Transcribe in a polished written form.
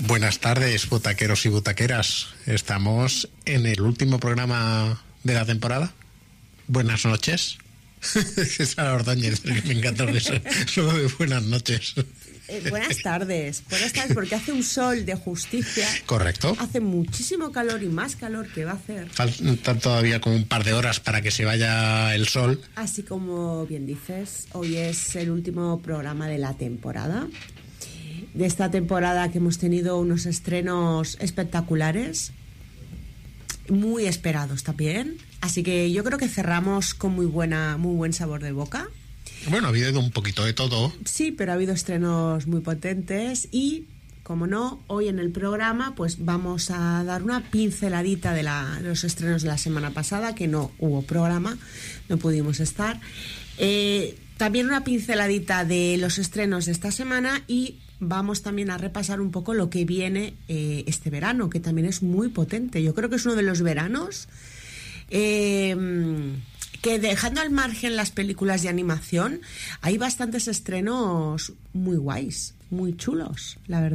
Buenas tardes, butaqueros y butaqueras. Estamos en el último programa de la temporada. Buenas noches. Es Sara Ordóñez, que me encanta eso. Luego de buenas noches. Buenas tardes, porque hace un sol de justicia. Correcto. Hace muchísimo calor y más calor que va a hacer. Faltan todavía como un par de horas para que se vaya el sol. Así como bien dices, hoy es el último programa de la temporada. De esta temporada que hemos tenido unos estrenos espectaculares, muy esperados también. Así que yo creo que cerramos con muy buen sabor de boca. Bueno, ha habido un poquito de todo. Sí, pero ha habido estrenos muy potentes y, como no, hoy en el programa pues vamos a dar una pinceladita de los estrenos de la semana pasada, que no hubo programa, no pudimos estar. También una pinceladita de los estrenos de esta semana y vamos también a repasar un poco lo que viene este verano, que también es muy potente. Yo creo que es uno de los veranos que, dejando al margen las películas de animación, hay bastantes estrenos muy guays, muy chulos, la verdad.